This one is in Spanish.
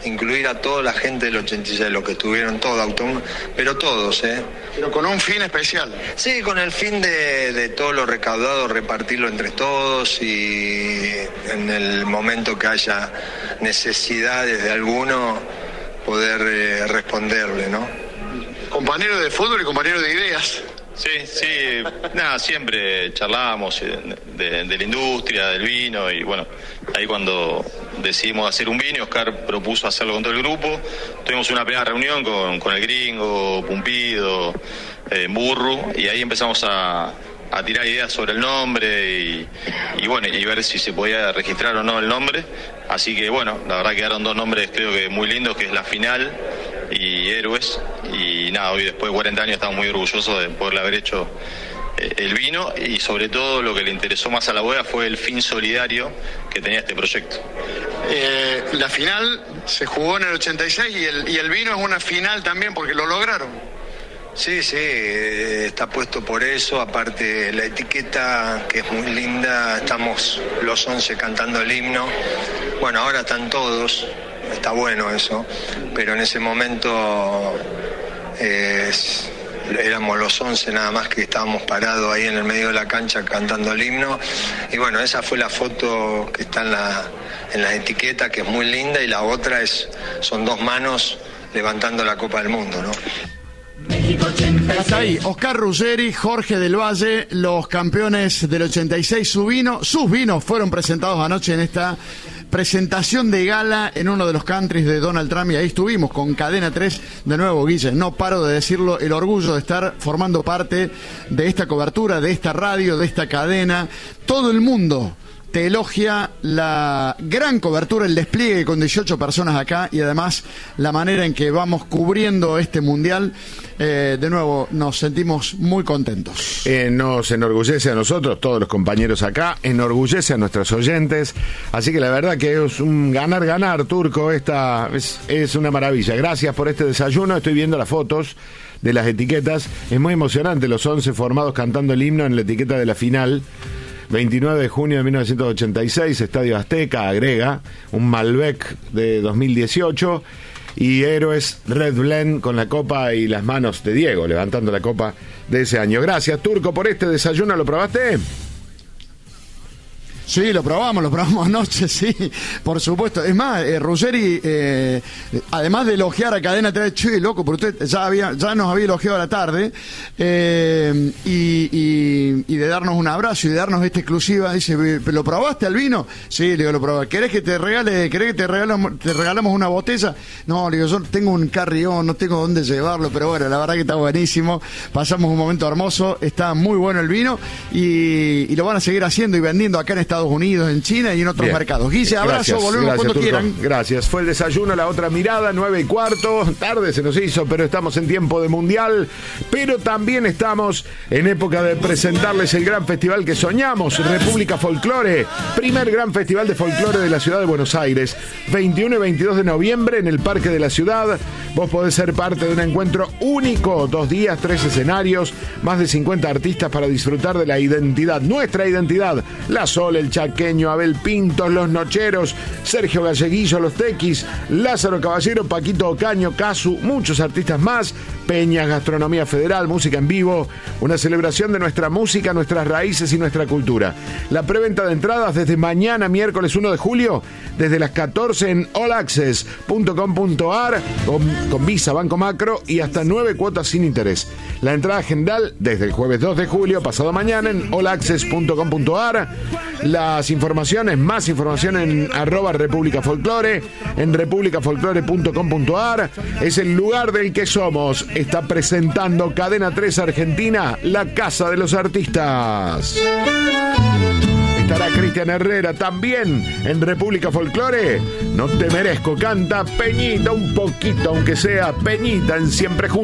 incluir a toda la gente del 86, los que estuvieron todos, pero todos, Pero con un fin especial. Sí, con el fin de todo lo recaudado repartirlo entre todos y en el momento que haya necesidades de alguno poder responderle, ¿no? Compañero de fútbol y compañero de ideas. Sí, nada, siempre charlábamos de la industria, del vino, y bueno, ahí cuando decidimos hacer un vino, Oscar propuso hacerlo con todo el grupo. Tuvimos una primera reunión con el Gringo, Pumpido, Burru, y ahí empezamos a tirar ideas sobre el nombre y bueno, y ver si se podía registrar o no el nombre. Así que bueno, la verdad quedaron dos nombres creo que muy lindos, que es La Final y Héroes, y nada, hoy después de 40 años estamos muy orgullosos de poderle haber hecho el vino, y sobre todo lo que le interesó más a la bodega fue el fin solidario que tenía este proyecto. La final se jugó en el 86 y el vino es una final también porque lo lograron. Sí, está puesto por eso, aparte la etiqueta que es muy linda, estamos los 11 cantando el himno, bueno, ahora están todos, está bueno eso, pero en ese momento éramos los 11 nada más que estábamos parados ahí en el medio de la cancha cantando el himno, y bueno, esa fue la foto que está en la etiqueta, que es muy linda, y la otra son dos manos levantando la Copa del Mundo, ¿no? Hasta ahí, Oscar Ruggeri, Jorge del Valle, los campeones del 86, sus vinos fueron presentados anoche en esta presentación de gala en uno de los countries de Donald Trump, y ahí estuvimos con Cadena 3, de nuevo, Guille, no paro de decirlo, el orgullo de estar formando parte de esta cobertura, de esta radio, de esta cadena. Todo el mundo te elogia la gran cobertura, el despliegue con 18 personas acá, y además la manera en que vamos cubriendo este mundial. De nuevo, nos sentimos muy contentos. Nos enorgullece a nosotros, todos los compañeros acá, enorgullece a nuestros oyentes, así que la verdad que es un ganar, Turco, esta es una maravilla. Gracias por este desayuno, estoy viendo las fotos de las etiquetas, es muy emocionante, los 11 formados cantando el himno en la etiqueta de La Final. 29 de junio de 1986, Estadio Azteca, agrega, un Malbec de 2018, y Héroes Red Blend con la copa y las manos de Diego, levantando la copa de ese año. Gracias, Turco, por este desayuno. ¿Lo probaste? Sí, lo probamos anoche, sí, por supuesto. Es más, Ruggeri, además de elogiar a Cadena 3, che, loco, porque usted ya nos había elogiado a la tarde, y de darnos un abrazo y de darnos esta exclusiva, dice, ¿lo probaste al vino? Sí, le digo, lo probé. ¿Querés que te regalamos una botella? No, le digo, yo tengo un carrión, no tengo dónde llevarlo, pero bueno, la verdad que está buenísimo. Pasamos un momento hermoso, está muy bueno el vino, y lo van a seguir haciendo y vendiendo acá en Estados Unidos, en China y en otros mercados. Guille, abrazo, volvemos cuando Turco, quieran. Gracias. Fue el desayuno, La Otra Mirada, 9:15. Tarde se nos hizo, pero estamos en tiempo de mundial. Pero también estamos en época de presentarles el gran festival que soñamos, República Folklore. Primer gran festival de folclore de la ciudad de Buenos Aires. 21 y 22 de noviembre en el Parque de la Ciudad. Vos podés ser parte de un encuentro único. 2 días, 3 escenarios, más de 50 artistas para disfrutar de la identidad, nuestra identidad. La Sol, el Chaqueño, Abel Pintos, Los Nocheros, Sergio Galleguillo, Los Tequis, Lázaro Caballero, Paquito Ocaño, Casu, muchos artistas más, peñas, gastronomía federal, música en vivo, una celebración de nuestra música, nuestras raíces y nuestra cultura. La preventa de entradas desde mañana, miércoles 1 de julio, desde las 14 en allaccess.com.ar, con Visa, Banco Macro, y hasta 9 cuotas sin interés. La entrada general desde el jueves 2 de julio, pasado mañana, en allaccess.com.ar. Más información en @República Folklore, en republicafolklore.com.ar. Es el lugar del que somos. Está presentando Cadena 3 Argentina, la casa de los artistas. Estará Cristian Herrera también en República Folklore. No te merezco, canta Peñita un poquito, aunque sea Peñita en Siempre Juntos.